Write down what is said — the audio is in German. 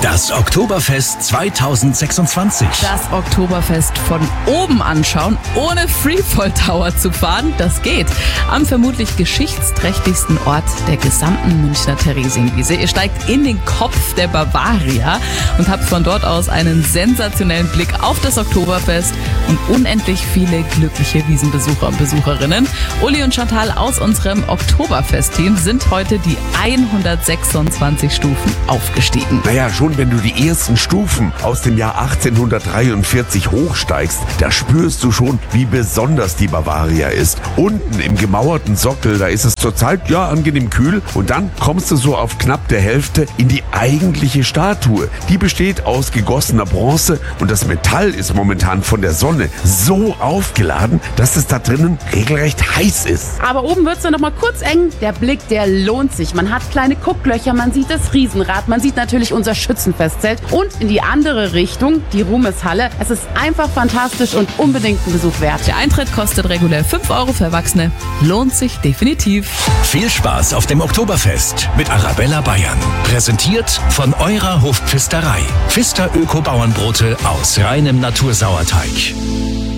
Das Oktoberfest 2026. Das Oktoberfest von oben anschauen, ohne Freefall Tower zu fahren, das geht. Am vermutlich geschichtsträchtigsten Ort der gesamten Münchner Theresienwiese. Ihr steigt in den Kopf der Bavaria und habt von dort aus einen sensationellen Blick auf das Oktoberfest und unendlich viele glückliche Wiesenbesucher und Besucherinnen. Uli und Chantal aus unserem Oktoberfest-Team sind heute die 126 Stufen aufgestiegen. Naja, schon wenn du die ersten Stufen aus dem Jahr 1843 hochsteigst, da spürst du schon, wie besonders die Bavaria ist. Unten im gemauerten Sockel, da ist es zurzeit angenehm kühl und dann kommst du so auf knapp der Hälfte in die eigentliche Statue. Die besteht aus gegossener Bronze und das Metall ist momentan von der Sonne so aufgeladen, dass es da drinnen regelrecht heiß ist. Aber oben wird's dann noch mal kurz eng. Der Blick, der lohnt sich. Man hat kleine Gucklöcher, man sieht das Riesenrad, man sieht natürlich unser Schützenfestzelt und in die andere Richtung, die Ruhmeshalle. Es ist einfach fantastisch und unbedingt ein Besuch wert. Der Eintritt kostet regulär 5 € für Erwachsene. Lohnt sich definitiv. Viel Spaß auf dem Oktoberfest mit Arabella Bayern. Präsentiert von eurer Hofpfisterei. Pfister Öko-Bauernbrote aus reinem Natursauerteig.